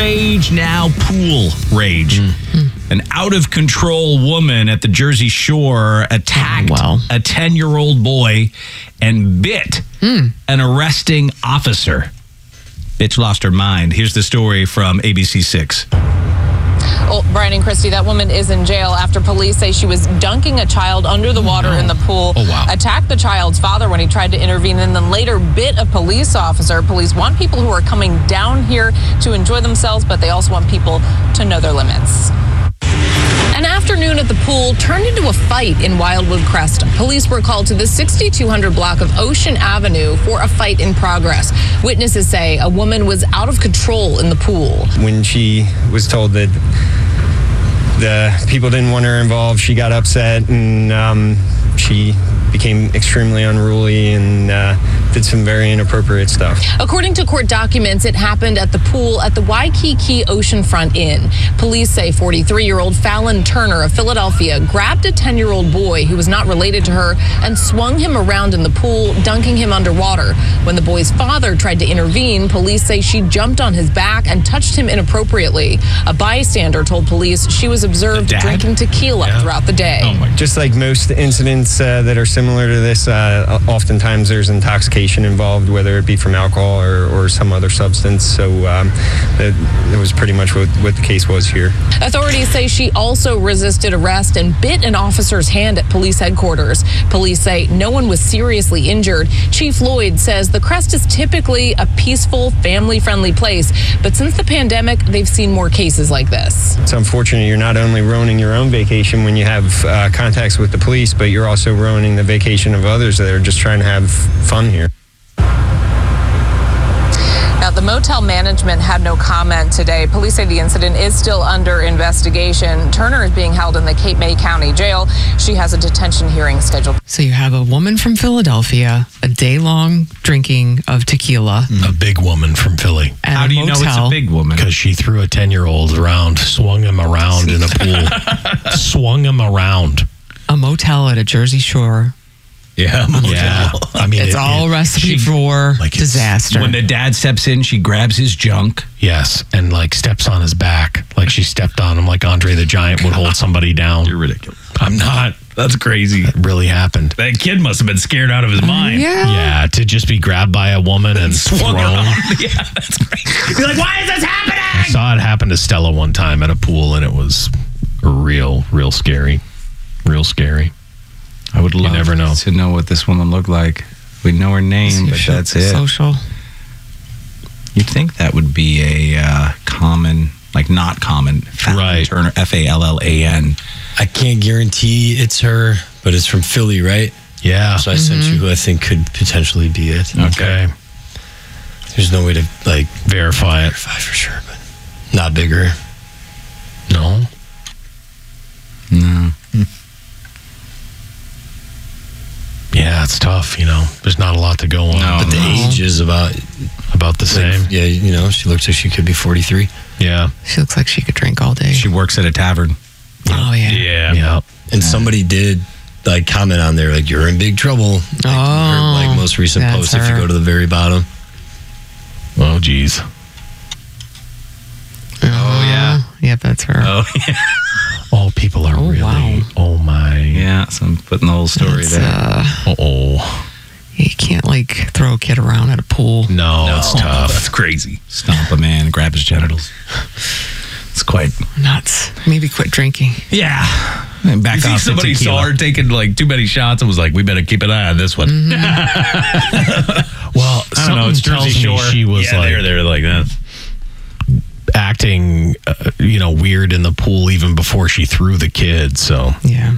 rage, now pool rage. An out-of-control woman at the Jersey Shore attacked a 10-year-old boy and bit an arresting officer. Bitch lost her mind. Here's the story from ABC 6. Well, Brian and Christy, that woman is in jail after police say she was dunking a child under the water in the pool, attacked the child's father when he tried to intervene, and then later bit a police officer. Police want people who are coming down here to enjoy themselves, but they also want people to know their limits. An afternoon at the pool turned into a fight in Wildwood Crest. Police were called to the 6200 block of Ocean Avenue for a fight in progress. Witnesses say a woman was out of control in the pool. When she was told that the people didn't want her involved, she got upset and she became extremely unruly and did some very inappropriate stuff. According to court documents, it happened at the pool at the Waikiki Oceanfront Inn. Police say 43-year-old Fallon Turner of Philadelphia grabbed a 10-year-old boy who was not related to her and swung him around in the pool, dunking him underwater. When the boy's father tried to intervene, police say she jumped on his back and touched him inappropriately. A bystander told police she was observed drinking tequila throughout the day. Just like most incidents that are similar to this, oftentimes there's intoxication involved, whether it be from alcohol or some other substance. So that was pretty much what the case was here. Authorities say she also resisted arrest and bit an officer's hand at police headquarters. Police say no one was seriously injured. Chief Lloyd says the Crest is typically a peaceful, family-friendly place, but since the pandemic, they've seen more cases like this. It's unfortunate you're not only ruining your own vacation when you have contacts with the police, but you're also ruining the vacation of others that are just trying to have fun here. Now, the motel management had no comment today. Police say the incident is still under investigation. Turner is being held in the Cape May County Jail. She has a detention hearing scheduled. So you have a woman from Philadelphia, a day-long drinking of tequila. A big woman from Philly. How do you know it's a big woman? Because she threw a 10-year-old around, swung him around in a pool. Swung him around. A motel at a Jersey Shore. Yeah. I mean, it's all recipe for disaster. When the dad steps in, she grabs his junk. Yes, and steps on his back, like she stepped on him, like Andre the Giant would hold somebody down. You're ridiculous. I'm not. That's crazy. It really happened. That kid must have been scared out of his mind. Yeah, to just be grabbed by a woman and thrown. Yeah, that's crazy. You're like, why is this happening? I saw it happen to Stella one time at a pool, and it was real scary. Real scary. I would love never know. to know what this woman looked like. We know her name, but that's it. Social. You'd think that would be a common, not common, Fallon Turner, Fallan. I can't guarantee it's her, but it's from Philly, right? Yeah. So I sent you who I think could potentially be it. Okay. There's no way to verify it for sure, but not bigger. No. Yeah, it's tough, There's not a lot to go on. But the age is about the same. Yeah, she looks like she could be 43. Yeah. She looks like she could drink all day. She works at a tavern. Oh, yeah. Yeah. And somebody did comment on there, you're in big trouble. Her most recent post, if you go to the very bottom. Oh, geez. Oh, yeah. Yep, that's her. Oh, yeah. Oh, people are really. Wow. Oh, my. Yeah, so I'm putting the whole story there. You can't throw a kid around at a pool. No, it's tough. That's crazy. Stomp a man, grab his genitals. It's quite nuts. Maybe quit drinking. Yeah. And back off. Somebody saw her taking too many shots and was like, we better keep an eye on this one. Well, I don't know. It's Jersey Shore. She was they're like that. Acting, weird in the pool even before she threw the kid. So yeah,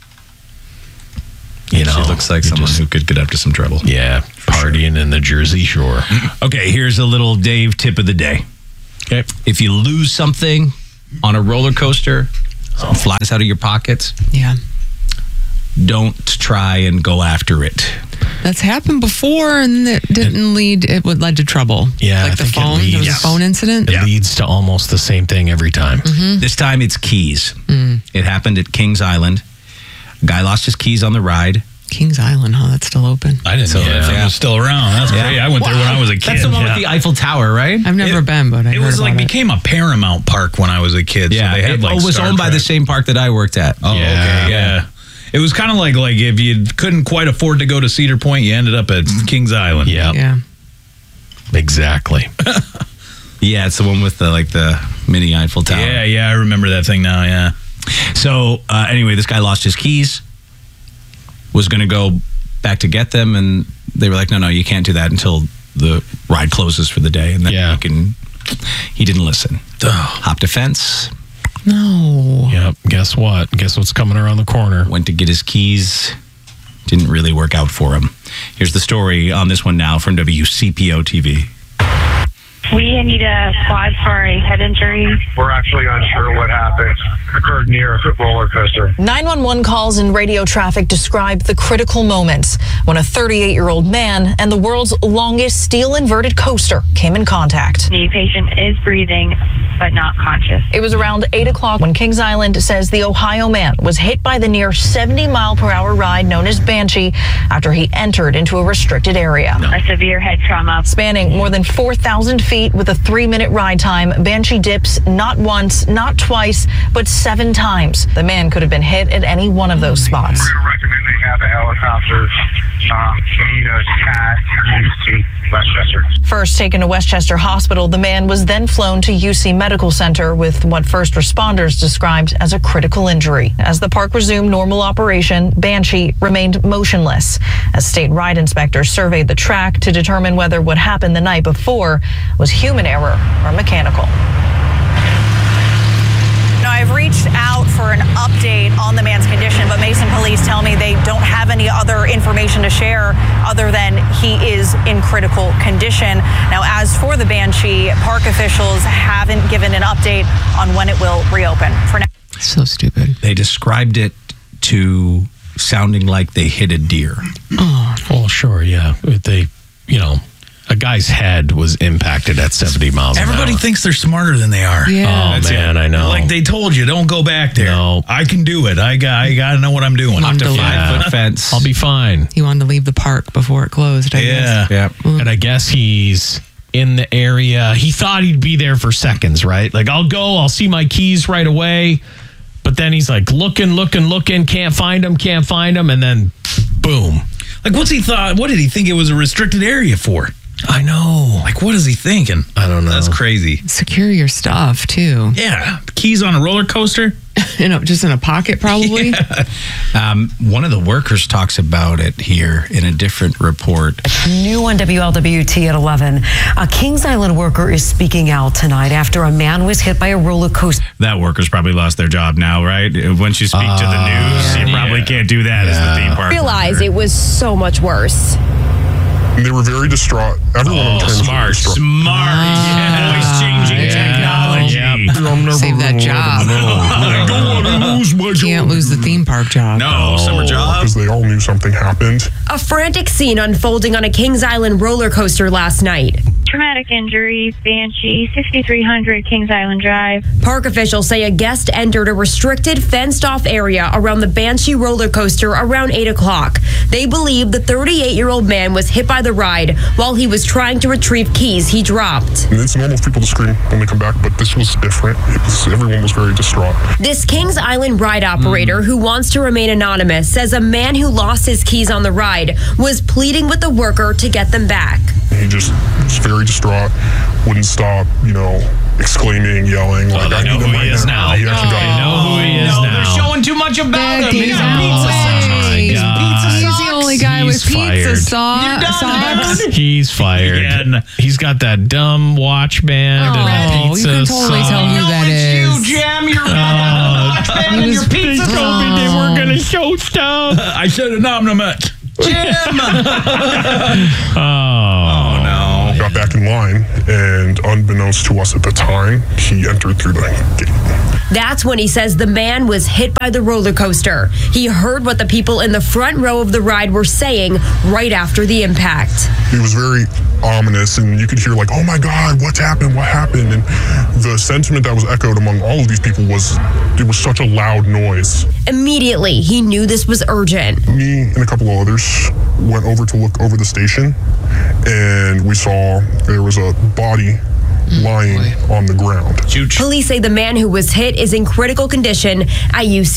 she looks like someone who could get up to some trouble. Yeah, partying in the Jersey Shore. Okay, here's a little Dave tip of the day. Okay, if you lose something on a roller coaster, flies out of your pockets. Yeah, don't try and go after it. That's happened before, and it didn't lead. It would led to trouble. Yeah, like the phone. There was a phone incident. It leads to almost the same thing every time. This time it's keys. It happened at Kings Island. A guy lost his keys on the ride. Kings Island, huh? That's still open. I didn't know that was still around. That's great. I went there when I was a kid. That's the one with the Eiffel Tower, right? I've never been, but it was became a Paramount Park when I was a kid. Yeah, so they had it was owned by the same park that I worked at. Oh, okay, yeah. It was kind of like if you couldn't quite afford to go to Cedar Point, you ended up at Kings Island. Yeah. Exactly. Yeah, it's the one with the mini Eiffel Tower. Yeah, I remember that thing now, yeah. So anyway, this guy lost his keys, was going to go back to get them, and they were like, no, you can't do that until the ride closes for the day. And then he didn't listen. Hopped a fence. No. Yep. Guess what? Guess what's coming around the corner? Went to get his keys. Didn't really work out for him. Here's the story on this one now from WCPO TV. We need a squad for a head injury. We're actually unsure what happened. Occurred near a roller coaster. 911 calls and radio traffic describe the critical moments when a 38-year-old man and the world's longest steel inverted coaster came in contact. The patient is breathing, but not conscious. It was around 8 o'clock when Kings Island says the Ohio man was hit by the near 70-mile-per-hour ride known as Banshee after he entered into a restricted area. A severe head trauma. Spanning more than 4,000 feet with a 3-minute ride time, Banshee dips not once, not twice, but 7 times. The man could have been hit at any one of those spots. We're going to recommend they have a helicopter. CAT, Westchester. First taken to Westchester Hospital, the man was then flown to UC Medical Center with what first responders described as a critical injury. As the park resumed normal operation, Banshee remained motionless. As state ride inspectors surveyed the track to determine whether what happened the night before was human error or mechanical. I've reached out for an update on the man's condition, but Mason police tell me they don't have any other information to share other than he is in critical condition. Now, as for the Banshee, park officials haven't given an update on when it will reopen. For now, so stupid. They described it to sounding like they hit a deer. Oh, well, sure, yeah. A guy's head was impacted at 70 miles an hour. Everybody thinks they're smarter than they are. Yeah. Oh, man, I know. Like they told you, don't go back there. No. I can do it. I got to know what I'm doing. Up to 5-foot fence. I'll be fine. He wanted to leave the park before it closed, I guess. Yeah. And I guess he's in the area. He thought he'd be there for seconds, right? Like, I'll see my keys right away. But then he's like, looking, can't find them. And then, boom. Like, what's he thought? What did he think it was a restricted area for? I know. Like, what is he thinking? I don't know. That's crazy. Secure your stuff, too. Yeah. Keys on a roller coaster? Just in a pocket, probably. Yeah. One of the workers talks about it here in a different report. New on WLWT at 11. A Kings Island worker is speaking out tonight after a man was hit by a roller coaster. That worker's probably lost their job now, right? Once you speak to the news, you probably can't do that as the theme park. Realize it was so much worse. They were very distraught. Everyone smart. Voice changing technology. Save that job. I don't want to lose my job. Can't lose the theme park job. No, summer job. Because they all knew something happened. A frantic scene unfolding on a Kings Island roller coaster last night. Traumatic injury, Banshee, 6300 Kings Island Drive. Park officials say a guest entered a restricted, fenced-off area around the Banshee roller coaster around 8 o'clock. They believe the 38-year-old man was hit by the ride while he was trying to retrieve keys he dropped. And it's normal for people to scream when they come back, but this was different. Everyone was very distraught. This Kings Island ride operator who wants to remain anonymous says a man who lost his keys on the ride was pleading with the worker to get them back. He just was very distraught, wouldn't stop, exclaiming, yelling. Well, I know who he is now. He actually got I know who he is now. They're showing too much about him. He's a pizza He's the only guy with pizza socks. He's fired. Yeah. He's got that dumb watch band and a pizza you can totally socks. tell who that is. You jam your watch band and your pizza They told me they were going to show stuff. I should have known him. Jim. Oh, no. Got back in line, and unbeknownst to us at the time, he entered through the gate. That's when he says the man was hit by the roller coaster. He heard what the people in the front row of the ride were saying right after the impact. He was very ominous, and you could hear like, oh my God, what happened? And the sentiment that was echoed among all of these people was, it was such a loud noise. Immediately, he knew this was urgent. Me and a couple of others went over to look over the station, and we saw there was a body lying on the ground. Police say the man who was hit is in critical condition at UC.